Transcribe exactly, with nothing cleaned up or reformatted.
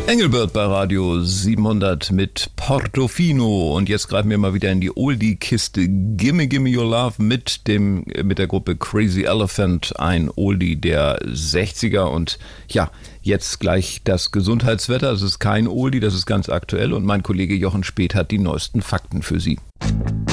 Engelbert bei Radio siebenhundert mit Portofino. Und jetzt greifen wir mal wieder in die Oldie-Kiste. Gimme Gimme Your Love mit dem mit der Gruppe Crazy Elephant. Ein Oldie der sechziger. Und ja, jetzt gleich das Gesundheitswetter. Es ist kein Oldie, das ist ganz aktuell. Und mein Kollege Jochen Speth hat die neuesten Fakten für Sie.